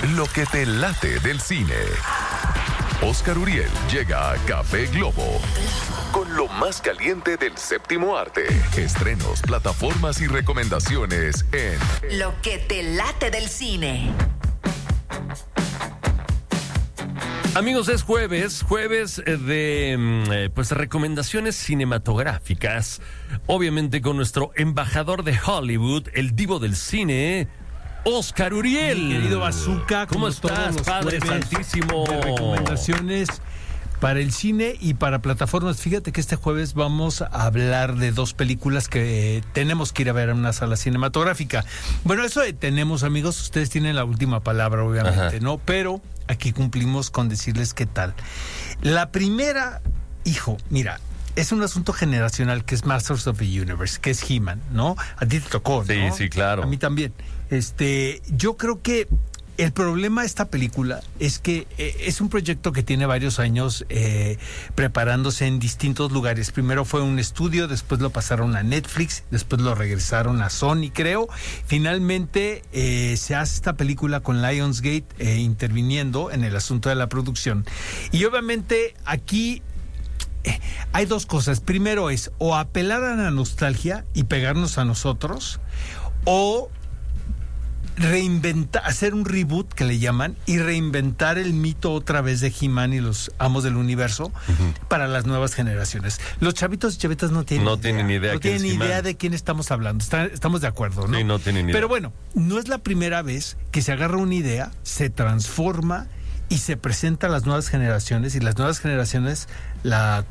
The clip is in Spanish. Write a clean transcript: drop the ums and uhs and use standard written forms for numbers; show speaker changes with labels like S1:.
S1: lo que te late del cine. Oscar Uriel llega a Café Globo con lo más caliente del séptimo arte. Estrenos, plataformas y recomendaciones en
S2: Lo que te late del cine.
S3: Amigos, es jueves de pues recomendaciones cinematográficas. Obviamente con nuestro embajador de Hollywood, el divo del cine, Oscar Uriel.
S4: Mi querido Bazooka,
S3: ¿Cómo estás, Padre Santísimo?
S4: De recomendaciones para el cine y para plataformas. Fíjate que este jueves vamos a hablar de dos películas que tenemos que ir a ver en una sala cinematográfica. Bueno, eso de tenemos, amigos, ustedes tienen la última palabra, obviamente, ajá, ¿no? Pero aquí cumplimos con decirles qué tal. La primera, hijo, mira, es un asunto generacional que es Masters of the Universe, que es He-Man, ¿no? A ti te tocó, ¿no?
S3: Sí, sí, claro.
S4: A mí también. Yo creo que el problema de esta película es que es un proyecto que tiene varios años preparándose en distintos lugares. Primero fue un estudio, después lo pasaron a Netflix, después lo regresaron a Sony, creo. Finalmente se hace esta película con Lionsgate interviniendo en el asunto de la producción. Y obviamente aquí hay dos cosas. Primero es o apelar a la nostalgia y pegarnos a nosotros, o reinventar, hacer un reboot que le llaman, y reinventar el mito otra vez de He-Man y los amos del universo para las nuevas generaciones. Los chavitos y chavitas no tienen idea de quién estamos hablando. Estamos de acuerdo, ¿no?
S3: Sí, no tienen idea.
S4: Pero bueno, no es la primera vez que se agarra una idea, se transforma y se presenta a las nuevas generaciones, y las nuevas generaciones la